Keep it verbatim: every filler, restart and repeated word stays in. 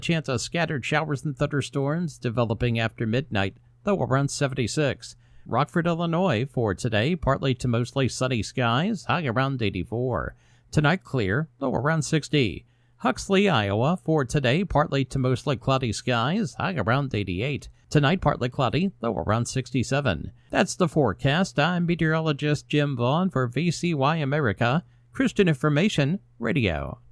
Chance of scattered showers and thunderstorms developing after midnight, low around seventy-six. Rockford, Illinois, for today, partly to mostly sunny skies, high around eighty-four. Tonight, clear, low around sixty. Huxley, Iowa, for today, partly to mostly cloudy skies, high around eighty-eight. Tonight, partly cloudy, low around sixty-seven. That's the forecast. I'm meteorologist Jim Vaughn for V C Y America, Christian Information Radio.